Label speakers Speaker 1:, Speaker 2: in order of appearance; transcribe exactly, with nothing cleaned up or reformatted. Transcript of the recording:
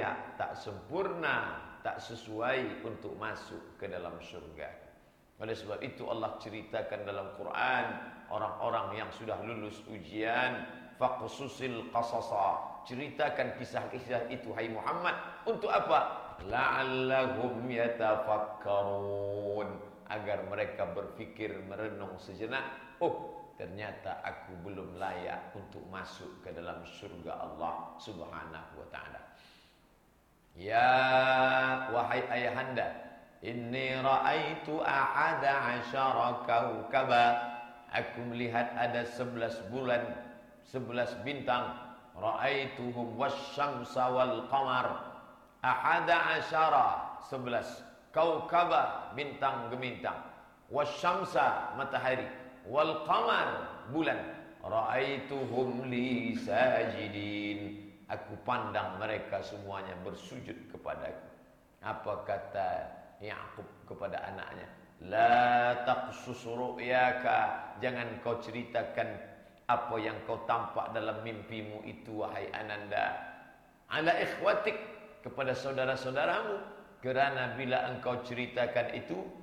Speaker 1: layak, tak sempurna, tak sesuai untuk masuk ke dalam surga. Oleh sebab itu Allah ceritakan dalam Quran orang-orang yang sudah lulus ujian, faqsusil qasasa, ceritakan kisah-kisah itu hai Muhammad. Untuk apa? La'allahum yatafakkarun, agar mereka berfikir, merenung sejenak. Oh, ternyata aku belum layak untuk masuk ke dalam surga Allah Subhanahu wa ta'ala. Ya wahai ayahanda, inni ra'aitu ahada asyara kaukaba, aku melihat ada sebelas bulan, sebelas bintang. Ra'aituhum wasyamsa wal qamar. Ahada asyara, sebelas. Kaukaba, bintang gemintang. Wasyamsa, matahari. Wal qamar, bulan. Ra'aituhum li sajidin, aku pandang mereka semuanya bersujud kepadaku. Apa kata Ya'qub kepada anaknya? La taqsus ru'yaka, jangan kau ceritakan apa yang kau tampak dalam mimpimu itu wahai ananda, ala ikhwatik, kepada saudara-saudaramu, kerana bila engkau ceritakan itu